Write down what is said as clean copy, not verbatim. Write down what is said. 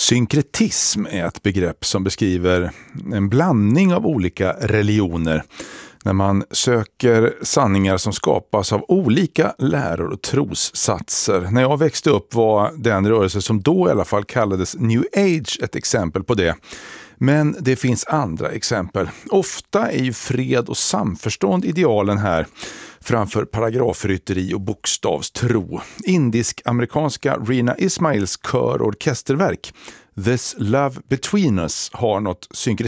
Synkretism är ett begrepp som beskriver en blandning av olika religioner när man söker sanningar som skapas av olika läror och trossatser. När jag växte upp var den rörelse som då i alla fall kallades New Age ett exempel på det. Men det finns andra exempel. Ofta är ju fred och samförstånd idealen här framför paragrafrytteri och bokstavstro. Indisk-amerikanska Rina Ismails kör- och orkesterverk This Love Between Us har något synkretism